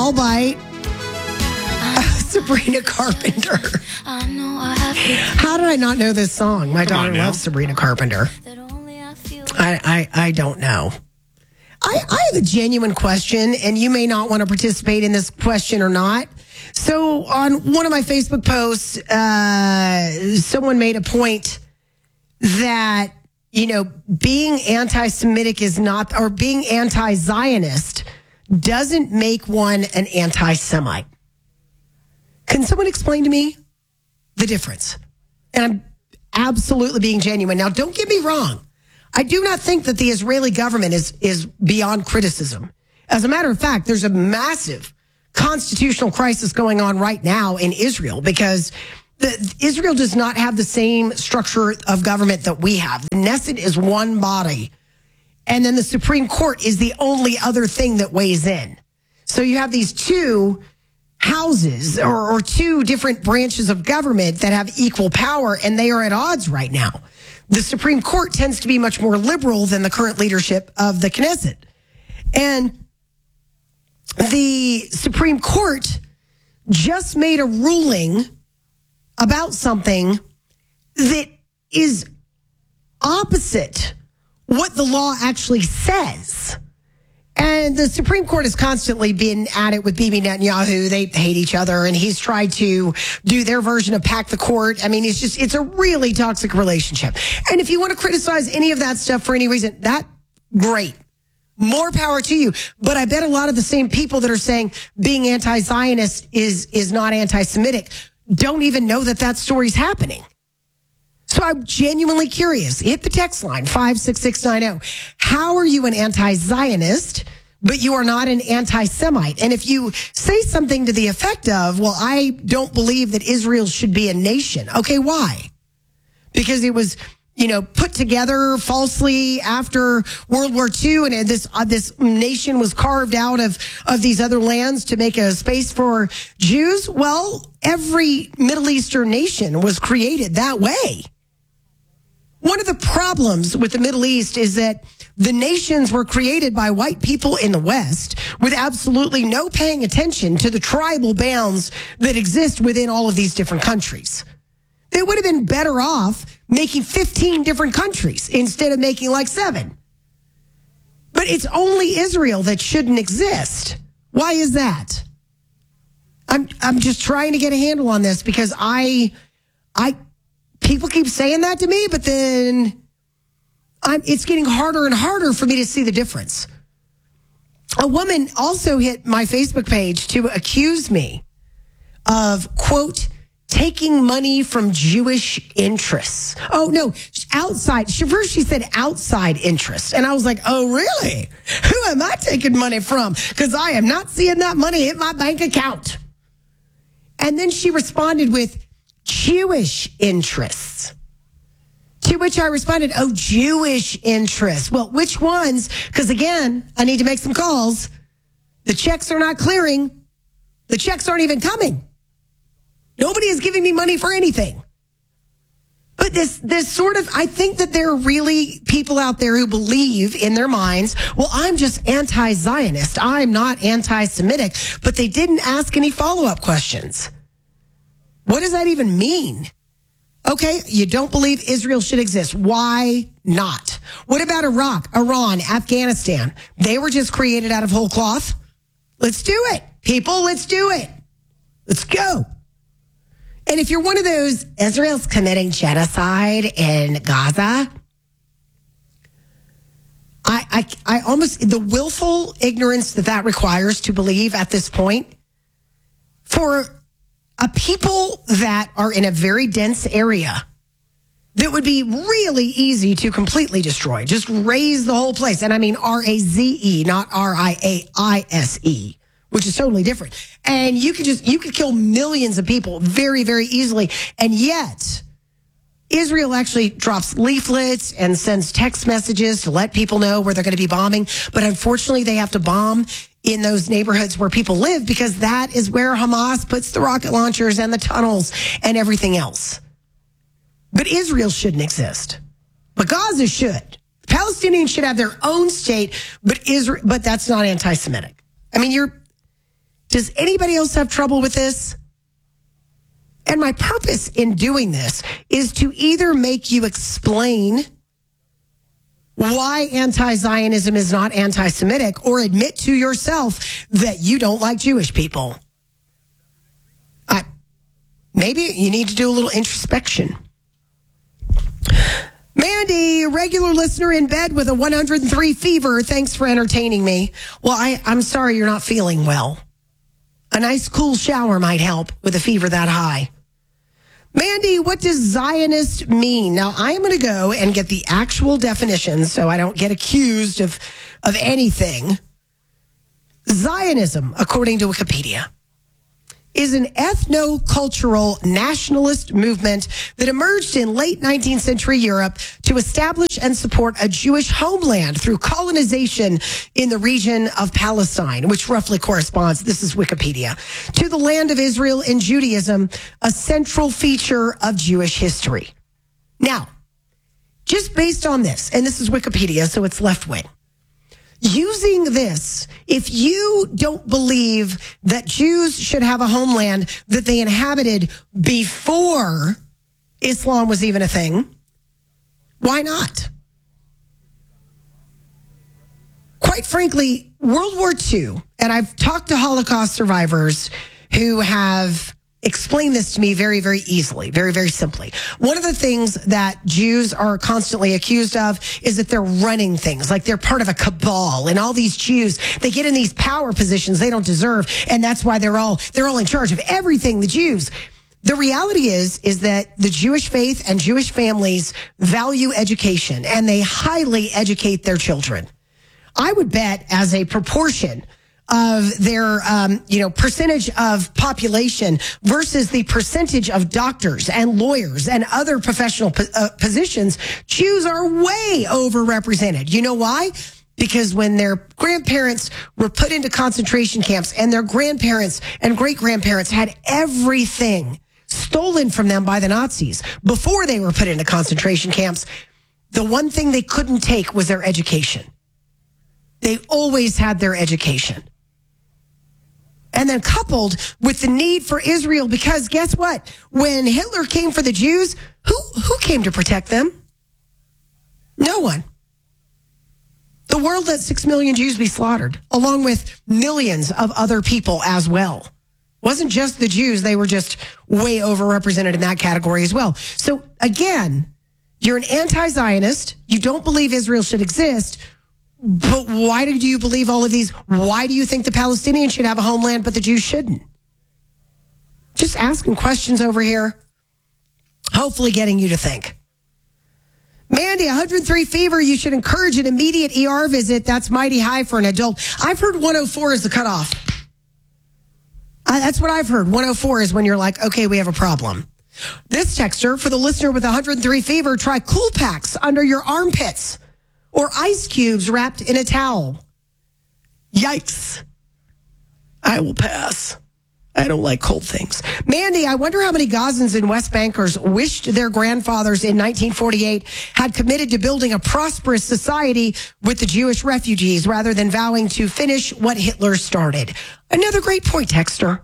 Bite. Sabrina Carpenter. How did I not know this song? My daughter loves Sabrina Carpenter. I don't know. I have a genuine question, and you may not want to participate in this question or not. So on one of my Facebook posts, someone made a point that, being anti-Semitic is not, or being anti-Zionist doesn't make one an anti-Semite. Can someone explain to me the difference? And I'm absolutely being genuine. Now, don't get me wrong. I do not think that the Israeli government is beyond criticism. As a matter of fact, there's a massive constitutional crisis going on right now in Israel because Israel does not have the same structure of government that we have. The Knesset is one body, and then the Supreme Court is the only other thing that weighs in. So you have these two houses or two different branches of government that have equal power, and they are at odds right now. The Supreme Court tends to be much more liberal than the current leadership of the Knesset. And the Supreme Court just made a ruling about something that is opposite what the law actually says. And the Supreme Court has constantly been at it with Bibi Netanyahu. They hate each other, and he's tried to do their version of pack the court. I mean, it's a really toxic relationship. And if you want to criticize any of that stuff for any reason, great. More power to you. But I bet a lot of the same people that are saying being anti-Zionist is not anti-Semitic don't even know that story's happening. So I'm genuinely curious. Hit the text line, 56690. How are you an anti-Zionist, but you are not an anti-Semite? And if you say something to the effect of, well, I don't believe that Israel should be a nation. Okay, why? Because it was, put together falsely after World War II, and this nation was carved out of these other lands to make a space for Jews. Well, every Middle Eastern nation was created that way. One of the problems with the Middle East is that the nations were created by white people in the West with absolutely no paying attention to the tribal bounds that exist within all of these different countries. They would have been better off making 15 different countries instead of making like 7. But it's only Israel that shouldn't exist. Why is that? I'm just trying to get a handle on this because people keep saying that to me, but then it's getting harder and harder for me to see the difference. A woman also hit my Facebook page to accuse me of, quote, taking money from Jewish interests. Oh, no, outside. First she said outside interests. And I was like, oh, really? Who am I taking money from? Because I am not seeing that money hit my bank account. And then she responded with Jewish interests. To which I responded, oh, Jewish interests. Well, which ones? Because again, I need to make some calls. The checks are not clearing. The checks aren't even coming. Nobody is giving me money for anything. But this sort of, I think that there are really people out there who believe in their minds, well, I'm just anti-Zionist. I'm not anti-Semitic. But they didn't ask any follow-up questions. What does that even mean? Okay, you don't believe Israel should exist. Why not? What about Iraq, Iran, Afghanistan? They were just created out of whole cloth. Let's do it. People, let's do it. Let's go. And if you're one of those, Israel's committing genocide in Gaza, I almost, the willful ignorance that requires to believe at this point, for a people that are in a very dense area that would be really easy to completely destroy, just raise the whole place. And I mean R-A-Z-E, not R-I-A-I-S-E. Which is totally different. And you could kill millions of people very, very easily. And yet, Israel actually drops leaflets and sends text messages to let people know where they're going to be bombing. But unfortunately, they have to bomb in those neighborhoods where people live because that is where Hamas puts the rocket launchers and the tunnels and everything else. But Israel shouldn't exist. But Gaza should. Palestinians should have their own state, but that's not anti-Semitic. I mean, Does anybody else have trouble with this? And my purpose in doing this is to either make you explain why anti-Zionism is not anti-Semitic, or admit to yourself that you don't like Jewish people. Maybe you need to do a little introspection. Mandy, regular listener in bed with a 103 fever. Thanks for entertaining me. Well, I'm sorry you're not feeling well. A nice cool shower might help with a fever that high. Mandy, what does Zionist mean? Now, I am going to go and get the actual definition so I don't get accused of anything. Zionism, according to Wikipedia, is an ethno-cultural nationalist movement that emerged in late 19th century Europe to establish and support a Jewish homeland through colonization in the region of Palestine, which roughly corresponds, this is Wikipedia, to the land of Israel in Judaism, a central feature of Jewish history. Now, just based on this, and this is Wikipedia, so it's left wing. Using this, if you don't believe that Jews should have a homeland that they inhabited before Islam was even a thing, why not? Quite frankly, World War II, and I've talked to Holocaust survivors who have explain this to me very, very easily, very, very simply. One of the things that Jews are constantly accused of is that they're running things, like they're part of a cabal. And all these Jews, they get in these power positions they don't deserve, and that's why they're all in charge of everything, the Jews. The reality is that the Jewish faith and Jewish families value education, and they highly educate their children. I would bet as a proportion of their, percentage of population versus the percentage of doctors and lawyers and other professional positions, Jews are way overrepresented. You know why? Because when their grandparents were put into concentration camps and their grandparents and great-grandparents had everything stolen from them by the Nazis before they were put into concentration camps, the one thing they couldn't take was their education. They always had their education. And then coupled with the need for Israel, because guess what? When Hitler came for the Jews, who came to protect them? No one. The world let 6 million Jews be slaughtered, along with millions of other people as well. It wasn't just the Jews, they were just way overrepresented in that category as well. So again, you're an anti-Zionist, you don't believe Israel should exist, but why do you believe all of these? Why do you think the Palestinians should have a homeland, but the Jews shouldn't? Just asking questions over here, hopefully getting you to think. Mandy, 103 fever, you should encourage an immediate ER visit. That's mighty high for an adult. I've heard 104 is the cutoff. That's what I've heard. 104 is when you're like, okay, we have a problem. This texter, for the listener with 103 fever, try cool packs under your armpits, or ice cubes wrapped in a towel. Yikes. I will pass. I don't like cold things. Mandy, I wonder how many Gazans and West Bankers wished their grandfathers in 1948 had committed to building a prosperous society with the Jewish refugees rather than vowing to finish what Hitler started. Another great point, texter.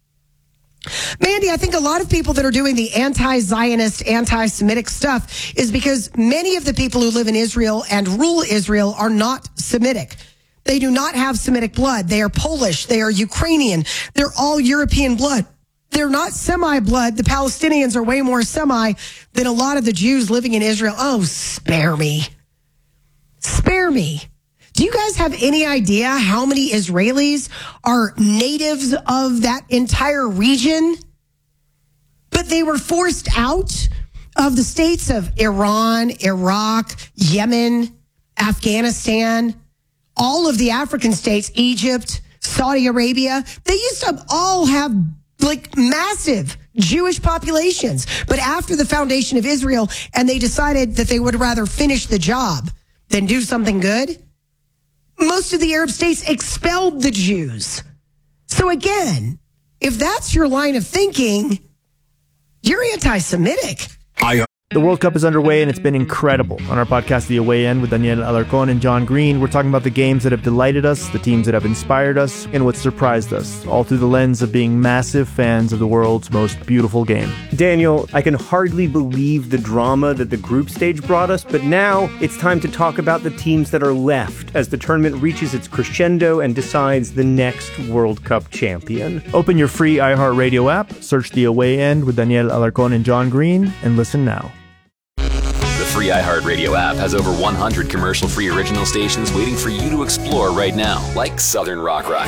Mandy, I think a lot of people that are doing the anti-Zionist, anti-Semitic stuff is because many of the people who live in Israel and rule Israel are not Semitic. They do not have Semitic blood. They are Polish. They are Ukrainian. They're all European blood. They're not semi-blood. The Palestinians are way more semi than a lot of the Jews living in Israel. Oh, spare me. Spare me. Do you guys have any idea how many Israelis are natives of that entire region? But they were forced out of the states of Iran, Iraq, Yemen, Afghanistan, all of the African states, Egypt, Saudi Arabia. They used to all have like massive Jewish populations. But after the foundation of Israel, and they decided that they would rather finish the job than do something good, most of the Arab states expelled the Jews. So again, if that's your line of thinking, you're anti-Semitic. The World Cup is underway and it's been incredible. On our podcast, The Away End, with Daniel Alarcón and John Green, we're talking about the games that have delighted us, the teams that have inspired us, and what surprised us, all through the lens of being massive fans of the world's most beautiful game. Daniel, I can hardly believe the drama that the group stage brought us, but now it's time to talk about the teams that are left as the tournament reaches its crescendo and decides the next World Cup champion. Open your free iHeartRadio app, search The Away End with Daniel Alarcón and John Green, and listen now. The free iHeartRadio app has over 100 commercial-free original stations waiting for you to explore right now, like Southern Rock Ride.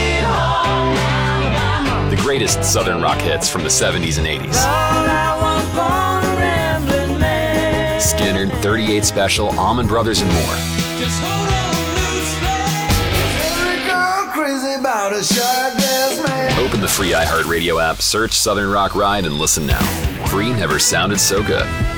The greatest Southern rock hits from the 70s and 80s. Skinner, 38 Special, Allman Brothers, and more. Open the free iHeartRadio app, search Southern Rock Ride, and listen now. Free never sounded so good.